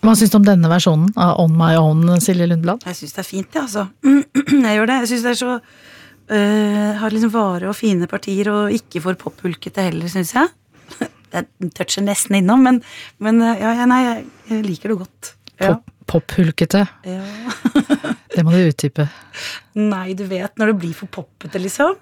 Hva synes du om denne versjonen av On My Own, Silje Lundblad? Jeg synes det fint, ja, altså. Jeg gjør det. Jeg synes det så har liksom vare og fine partier, og ikke for pophulkete heller, synes jeg. Jeg toucher nesten innom, men jeg liker det godt. Ja. Pophulkete? Ja. Det må du utdype. Nei, du vet, når det blir for poppete, liksom.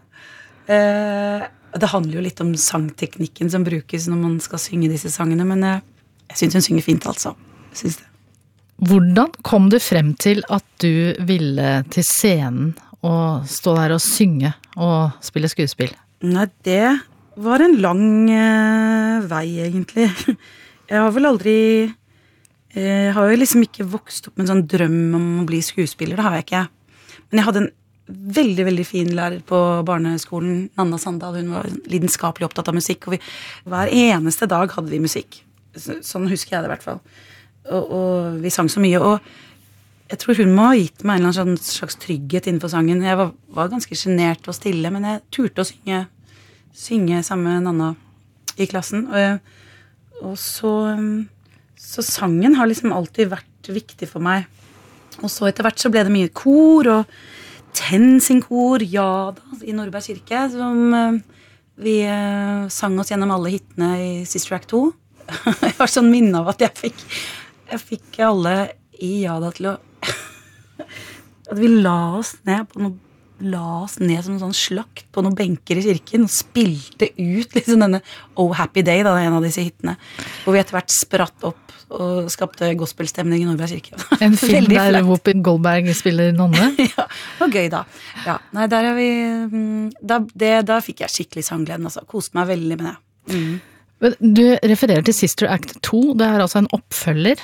Det handler jo litt om sangteknikken som brukes når man skal synge disse sangene, men jeg synes hun synger fint, altså. Jeg synes det. Hvordan kom du frem til at du ville til scenen og stå der og synge og spille skuespill? Nei, det var en lang vei, egentlig. Jeg har vel aldri... Jeg har jo liksom ikke vokst opp med en sånn drøm om å bli skuespiller, det har jeg ikke. Men jeg hadde en veldig, veldig fin lærer på barneskolen, Nanna Sandal. Hun var lidenskapelig opptatt av musikk, og hver eneste dag hadde vi musikk. Sånn husker jeg det i hvert fall. Og vi sang så mye, og jeg tror hun må ha gitt meg en eller annen slags trygghet innenfor sangen. Jeg var ganske genert og stille, men jeg turte å synge sammen med Nanna i klassen. Og så sangen har liksom alltid vært viktig for meg. Og så etter hvert så ble det mye kor, og Tenn sin kor, ja da, i Nordberg kirke, som vi sang oss gjennom alle hittene i Sister Act 2. Jeg har sånn minne av at jeg fikk alle i Jada til å at vi la oss ned som en sånn slakt på noen benker i kirken og spilte ut liksom denne Oh Happy Day, da, en av disse hittene, hvor vi etter hvert spratt opp og skapte gospelstemning i Nordberg kirke. En film der Whoopi Goldberg spiller nonne? Ja, det var gøy da. Ja, nei, der er vi... Da fikk jeg skikkelig sanggleden, altså. Koste meg veldig med det. Men du refererer til Sister Act 2, det er altså en oppfølger.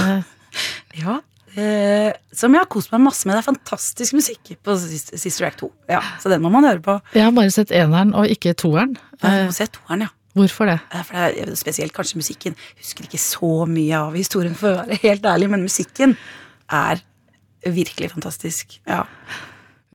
Ja. Som jeg har kost meg masse med. Det er fantastisk musikk på Sister Act 2. Ja, så den må man høre på. Jeg har bare sett eneren og ikke toeren. Jeg må se toeren, ja. Hvorfor det? For det er spesielt kanskje musikken. Jeg husker ikke så mye av historien, for å være helt ærlig, men musikken er virkelig fantastisk. Ja.